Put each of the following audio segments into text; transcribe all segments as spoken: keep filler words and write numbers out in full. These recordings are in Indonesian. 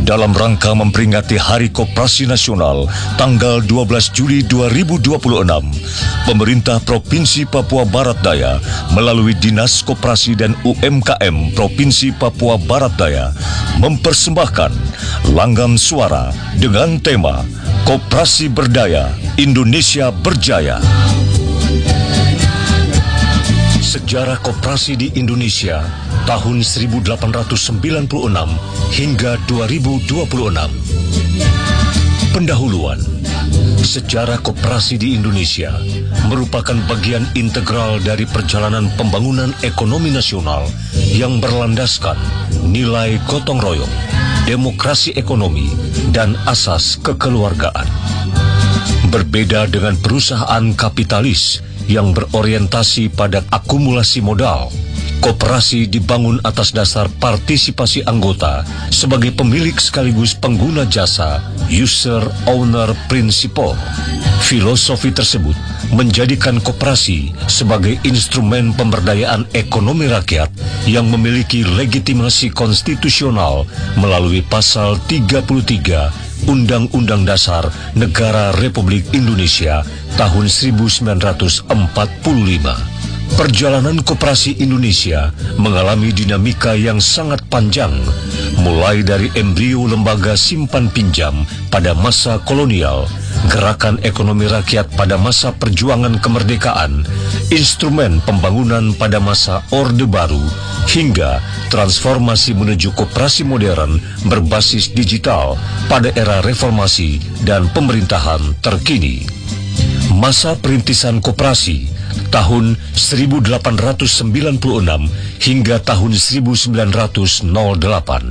Dalam rangka memperingati Hari Koperasi Nasional tanggal dua belas Juli dua ribu dua puluh enam, pemerintah Provinsi Papua Barat Daya melalui Dinas Koperasi dan U M K M Provinsi Papua Barat Daya mempersembahkan Langgam Suara dengan tema Koperasi Berdaya, Indonesia Berjaya. Sejarah koperasi di Indonesia tahun seribu delapan ratus sembilan puluh enam hingga dua ribu dua puluh enam. Pendahuluan. Sejarah koperasi di Indonesia merupakan bagian integral dari perjalanan pembangunan ekonomi nasional yang berlandaskan nilai gotong royong, demokrasi ekonomi, dan asas kekeluargaan. Berbeda dengan perusahaan kapitalis yang berorientasi pada akumulasi modal, koperasi dibangun atas dasar partisipasi anggota sebagai pemilik sekaligus pengguna jasa, user owner principle. Filosofi tersebut menjadikan koperasi sebagai instrumen pemberdayaan ekonomi rakyat yang memiliki legitimasi konstitusional melalui pasal tiga puluh tiga Undang-Undang Dasar Negara Republik Indonesia tahun seribu sembilan ratus empat puluh lima. Perjalanan koperasi Indonesia mengalami dinamika yang sangat panjang, mulai dari embrio lembaga simpan pinjam pada masa kolonial, gerakan ekonomi rakyat pada masa perjuangan kemerdekaan, instrumen pembangunan pada masa Orde Baru, hingga transformasi menuju koperasi modern berbasis digital pada era reformasi dan pemerintahan terkini. Masa perintisan koperasi tahun seribu delapan ratus sembilan puluh enam hingga tahun seribu sembilan ratus delapan.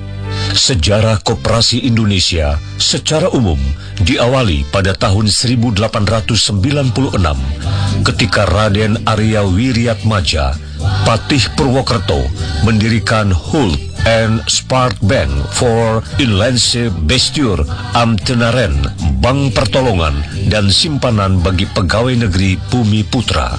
Sejarah koperasi Indonesia secara umum diawali pada tahun seribu delapan ratus sembilan puluh enam ketika Raden Arya Wiryatmaja, Patih Purwokerto, mendirikan Hult and Spark Bank for Inlandse Bestuur Ambtenaren, Bank Pertolongan dan Simpanan bagi Pegawai Negeri Bumi Putra.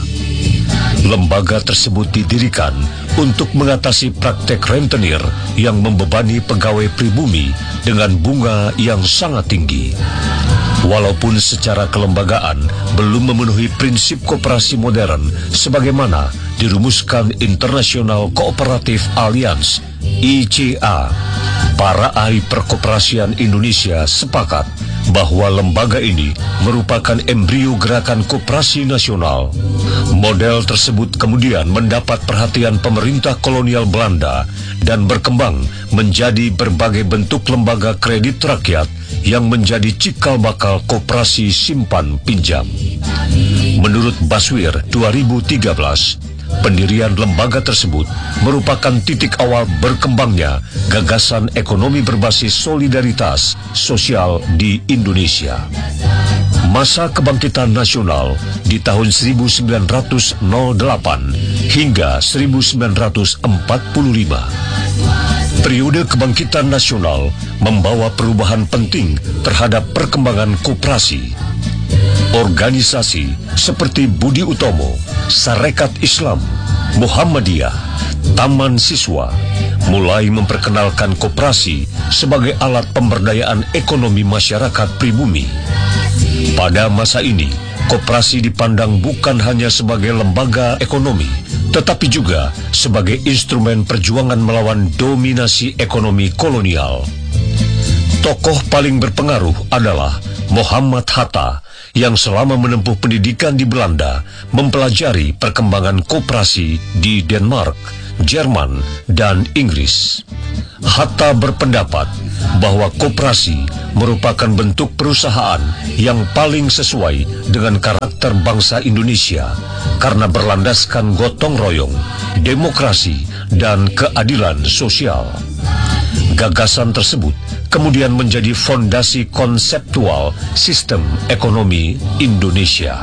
Lembaga tersebut didirikan untuk mengatasi praktek rentenir yang membebani pegawai pribumi dengan bunga yang sangat tinggi. Walaupun secara kelembagaan belum memenuhi prinsip koperasi modern sebagaimana dirumuskan International Cooperative Alliance I C A, para ahli perkoperasian Indonesia sepakat bahwa lembaga ini merupakan embrio gerakan koperasi nasional. Model tersebut kemudian mendapat perhatian pemerintah kolonial Belanda dan berkembang menjadi berbagai bentuk lembaga kredit rakyat yang menjadi cikal bakal koperasi simpan pinjam. Menurut Baswir dua ribu tiga belas, pendirian lembaga tersebut merupakan titik awal berkembangnya gagasan ekonomi berbasis solidaritas sosial di Indonesia. Masa kebangkitan nasional di tahun seribu sembilan ratus delapan hingga seribu sembilan ratus empat puluh lima. Periode kebangkitan nasional membawa perubahan penting terhadap perkembangan koperasi. Organisasi seperti Budi Utomo, Sarekat Islam, Muhammadiyah, Taman Siswa mulai memperkenalkan koperasi sebagai alat pemberdayaan ekonomi masyarakat pribumi. Pada masa ini, koperasi dipandang bukan hanya sebagai lembaga ekonomi, tetapi juga sebagai instrumen perjuangan melawan dominasi ekonomi kolonial. Tokoh paling berpengaruh adalah Muhammad Hatta, yang selama menempuh pendidikan di Belanda mempelajari perkembangan koperasi di Denmark, Jerman, dan Inggris. Hatta berpendapat bahwa koperasi merupakan bentuk perusahaan yang paling sesuai dengan karakter bangsa Indonesia karena berlandaskan gotong royong, demokrasi, dan keadilan sosial. Gagasan tersebut kemudian menjadi fondasi konseptual sistem ekonomi Indonesia.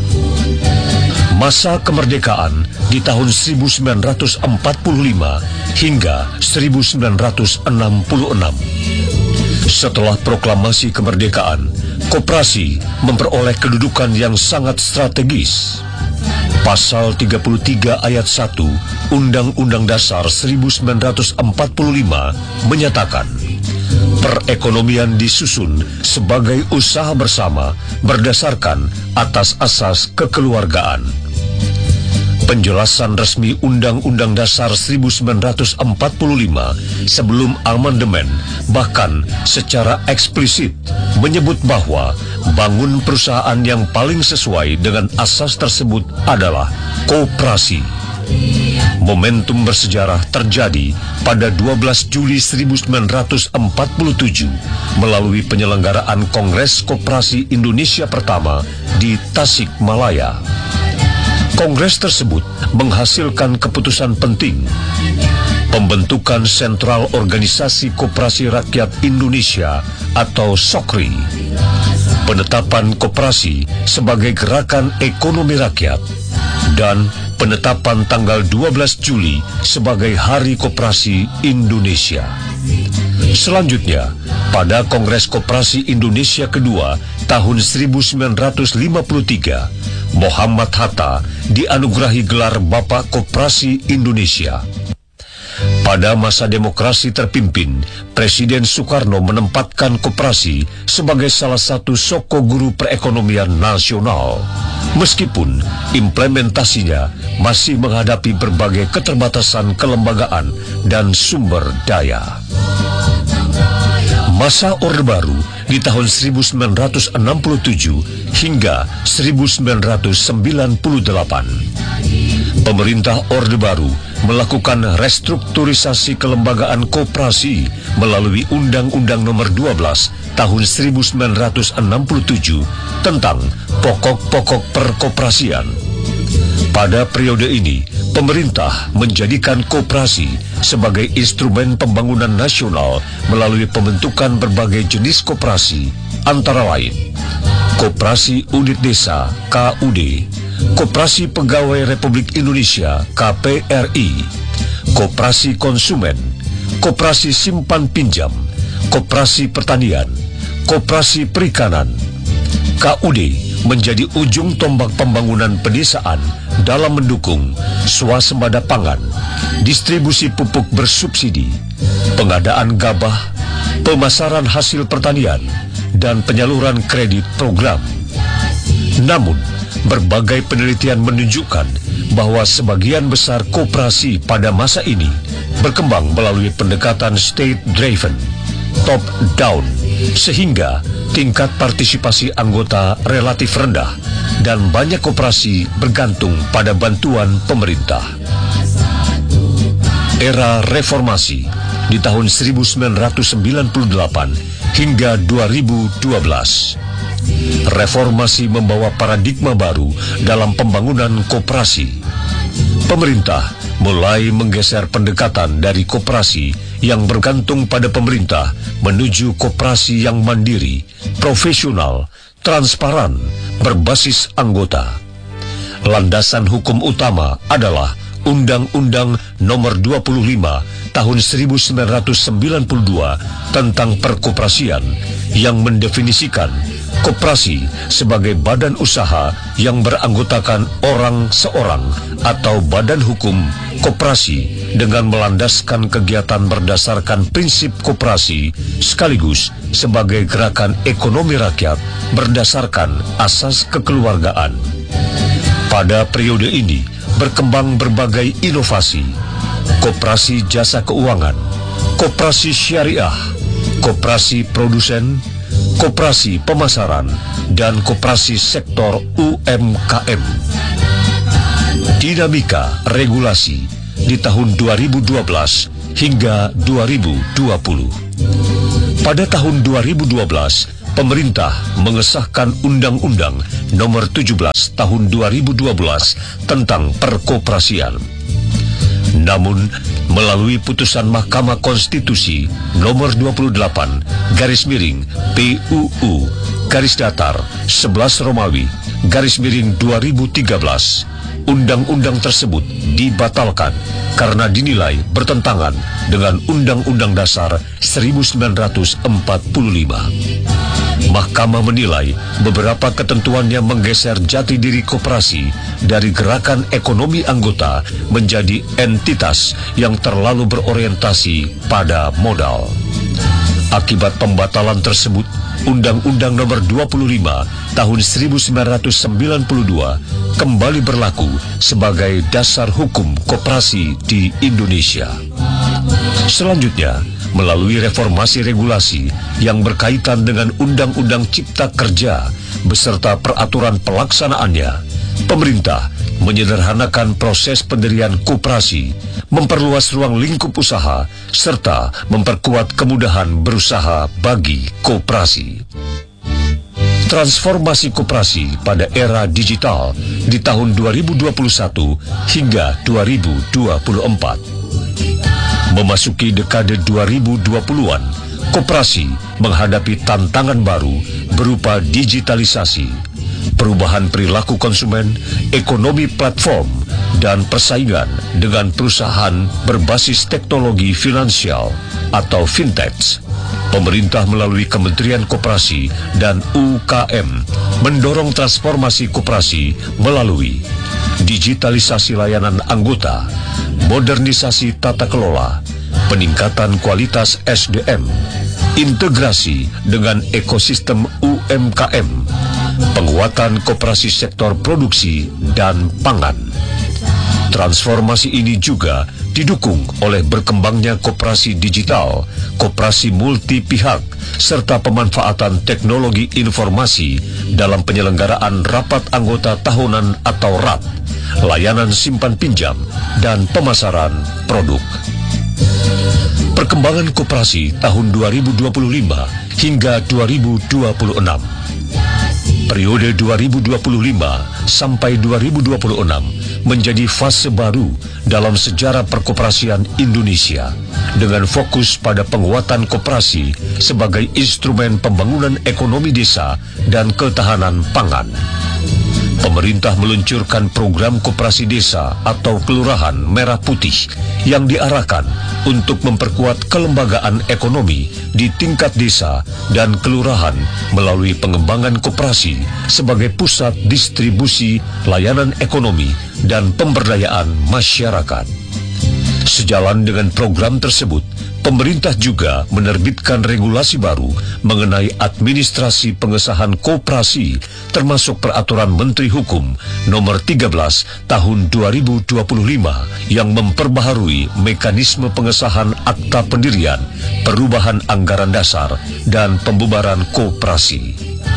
Masa kemerdekaan di tahun seribu sembilan ratus empat puluh lima hingga seribu sembilan ratus enam puluh enam. Setelah proklamasi kemerdekaan, koperasi memperoleh kedudukan yang sangat strategis. Pasal tiga puluh tiga ayat satu Undang-Undang Dasar seribu sembilan ratus empat puluh lima menyatakan Perekonomian disusun sebagai usaha bersama berdasarkan atas asas kekeluargaan. Penjelasan resmi Undang-Undang Dasar seribu sembilan ratus empat puluh lima sebelum amandemen bahkan secara eksplisit menyebut bahwa bangun perusahaan yang paling sesuai dengan asas tersebut adalah koperasi. Momentum bersejarah terjadi pada dua belas Juli seribu sembilan ratus empat puluh tujuh melalui penyelenggaraan Kongres Koperasi Indonesia pertama di Tasikmalaya. Kongres tersebut menghasilkan keputusan penting, pembentukan Sentral Organisasi Koperasi Rakyat Indonesia atau SOKRI, penetapan koperasi sebagai gerakan ekonomi rakyat, dan penetapan tanggal dua belas Juli sebagai Hari Koperasi Indonesia. Selanjutnya, pada Kongres Koperasi Indonesia kedua tahun seribu sembilan ratus lima puluh tiga, Muhammad Hatta dianugerahi gelar Bapak Koperasi Indonesia. Pada masa demokrasi terpimpin, Presiden Soekarno menempatkan koperasi sebagai salah satu soko guru perekonomian nasional. Meskipun implementasinya masih menghadapi berbagai keterbatasan kelembagaan dan sumber daya. Masa Orde Baru di tahun seribu sembilan ratus enam puluh tujuh hingga seribu sembilan ratus sembilan puluh delapan. Pemerintah Orde Baru melakukan restrukturisasi kelembagaan koperasi melalui Undang-Undang Nomor dua belas Tahun seribu sembilan ratus enam puluh tujuh tentang pokok-pokok perkoperasian. Pada periode ini, pemerintah menjadikan koperasi sebagai instrumen pembangunan nasional melalui pembentukan berbagai jenis koperasi, antara lain Koperasi Unit Desa K U D, Koperasi Pegawai Republik Indonesia K P R I, Koperasi Konsumen, Koperasi Simpan Pinjam, Koperasi Pertanian, Koperasi Perikanan. K U D menjadi ujung tombak pembangunan pedesaan dalam mendukung swasembada pangan, distribusi pupuk bersubsidi, pengadaan gabah, pemasaran hasil pertanian, dan penyaluran kredit program. Namun, berbagai penelitian menunjukkan bahwa sebagian besar koperasi pada masa ini berkembang melalui pendekatan state-driven, top-down, sehingga tingkat partisipasi anggota relatif rendah dan banyak koperasi bergantung pada bantuan pemerintah. Era reformasi di tahun seribu sembilan ratus sembilan puluh delapan hingga dua ribu dua belas. Reformasi membawa paradigma baru dalam pembangunan koperasi. Pemerintah mulai menggeser pendekatan dari koperasi yang bergantung pada pemerintah menuju koperasi yang mandiri, profesional, transparan, berbasis anggota. Landasan hukum utama adalah Undang-Undang Nomor dua puluh lima Tahun seribu sembilan ratus sembilan puluh dua tentang perkoperasian yang mendefinisikan koperasi sebagai badan usaha yang beranggotakan orang seorang atau badan hukum koperasi dengan melandaskan kegiatan berdasarkan prinsip koperasi sekaligus sebagai gerakan ekonomi rakyat berdasarkan asas kekeluargaan. Pada periode ini berkembang berbagai inovasi, koperasi jasa keuangan, koperasi syariah, koperasi produsen, koperasi pemasaran, dan koperasi sektor U M K M. Dinamika regulasi di tahun dua ribu dua belas hingga dua ribu dua puluh. Pada tahun dua ribu dua belas, pemerintah mengesahkan Undang-Undang Nomor tujuh belas Tahun dua ribu dua belas tentang perkoperasian. Namun, melalui putusan Mahkamah Konstitusi Nomor dua puluh delapan garis miring P U U garis datar sebelas Romawi garis miring dua ribu tiga belas, undang-undang tersebut dibatalkan karena dinilai bertentangan dengan Undang-Undang Dasar seribu sembilan ratus empat puluh lima. Mahkamah menilai beberapa ketentuannya menggeser jati diri koperasi dari gerakan ekonomi anggota menjadi entitas yang terlalu berorientasi pada modal. Akibat pembatalan tersebut, Undang-Undang Nomor dua puluh lima Tahun seribu sembilan ratus sembilan puluh dua kembali berlaku sebagai dasar hukum koperasi di Indonesia. Selanjutnya, melalui reformasi regulasi yang berkaitan dengan Undang-Undang Cipta Kerja beserta peraturan pelaksanaannya, pemerintah menyederhanakan proses pendirian koperasi, memperluas ruang lingkup usaha, serta memperkuat kemudahan berusaha bagi koperasi. Transformasi koperasi pada era digital di tahun dua ribu dua puluh satu hingga dua ribu dua puluh empat. Memasuki dekade dua ribu dua puluhan, koperasi menghadapi tantangan baru berupa digitalisasi, perubahan perilaku konsumen, ekonomi platform, dan persaingan dengan perusahaan berbasis teknologi finansial atau fintech. Pemerintah melalui Kementerian Koperasi dan U K M mendorong transformasi koperasi melalui digitalisasi layanan anggota, modernisasi tata kelola, peningkatan kualitas S D M, integrasi dengan ekosistem U M K M, penguatan koperasi sektor produksi dan pangan. Transformasi ini juga didukung oleh berkembangnya koperasi digital, koperasi multi pihak, serta pemanfaatan teknologi informasi dalam penyelenggaraan rapat anggota tahunan atau R A T, layanan simpan pinjam, dan pemasaran produk. Perkembangan koperasi tahun dua ribu dua puluh lima hingga dua ribu dua puluh enam. Periode dua ribu dua puluh lima sampai dua ribu dua puluh enam menjadi fase baru dalam sejarah perkoperasian Indonesia dengan fokus pada penguatan koperasi sebagai instrumen pembangunan ekonomi desa dan ketahanan pangan. Pemerintah meluncurkan program koperasi desa atau kelurahan merah putih yang diarahkan untuk memperkuat kelembagaan ekonomi di tingkat desa dan kelurahan melalui pengembangan koperasi sebagai pusat distribusi layanan ekonomi dan pemberdayaan masyarakat. Sejalan dengan program tersebut, pemerintah juga menerbitkan regulasi baru mengenai administrasi pengesahan koperasi, termasuk Peraturan Menteri Hukum Nomor tiga belas Tahun dua ribu dua puluh lima yang memperbaharui mekanisme pengesahan akta pendirian, perubahan anggaran dasar, dan pembubaran koperasi.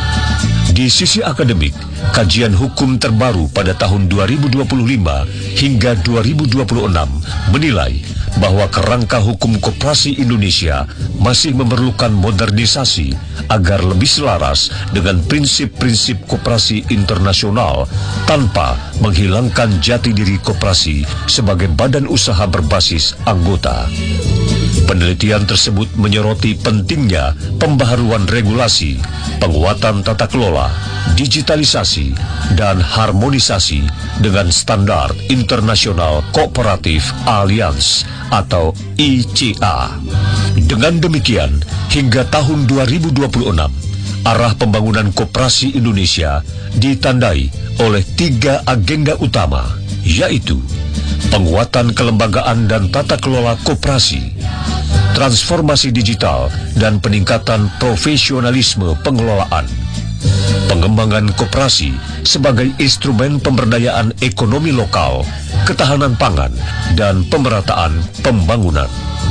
Di sisi akademik, kajian hukum terbaru pada tahun dua ribu dua puluh lima hingga dua ribu dua puluh enam menilai bahwa kerangka hukum koperasi Indonesia masih memerlukan modernisasi agar lebih selaras dengan prinsip-prinsip koperasi internasional tanpa menghilangkan jati diri koperasi sebagai badan usaha berbasis anggota. Penelitian tersebut menyoroti pentingnya pembaharuan regulasi, penguatan tata kelola, digitalisasi, dan harmonisasi dengan standar internasional kooperatif Alliance atau I C A. Dengan demikian, hingga tahun dua ribu dua puluh enam, arah pembangunan koperasi Indonesia ditandai oleh tiga agenda utama, yaitu penguatan kelembagaan dan tata kelola koperasi, transformasi digital, dan peningkatan profesionalisme pengelolaan. Pengembangan koperasi sebagai instrumen pemberdayaan ekonomi lokal, ketahanan pangan, dan pemerataan pembangunan.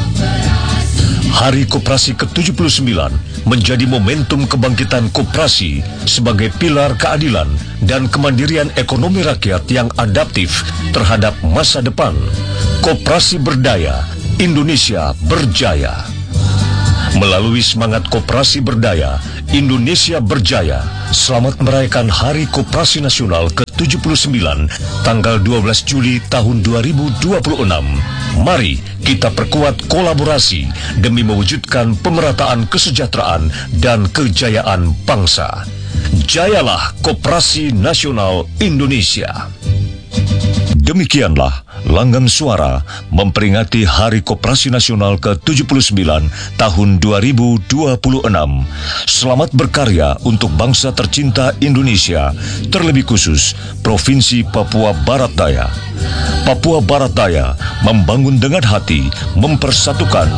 Hari Koperasi ke tujuh puluh sembilan menjadi momentum kebangkitan koperasi sebagai pilar keadilan dan kemandirian ekonomi rakyat yang adaptif terhadap masa depan. Koperasi berdaya, Indonesia berjaya. Melalui semangat koperasi berdaya, Indonesia berjaya. Selamat merayakan Hari Koperasi Nasional ke tujuh puluh sembilan, tanggal dua belas Juli tahun dua ribu dua puluh enam. Mari kita perkuat kolaborasi demi mewujudkan pemerataan kesejahteraan dan kejayaan bangsa. Jayalah Koperasi Nasional Indonesia. Demikianlah Langgam Suara memperingati Hari Koperasi Nasional ke tujuh puluh sembilan tahun dua ribu dua puluh enam. Selamat berkarya untuk bangsa tercinta Indonesia, terlebih khusus Provinsi Papua Barat Daya. Papua Barat Daya membangun dengan hati, mempersatukan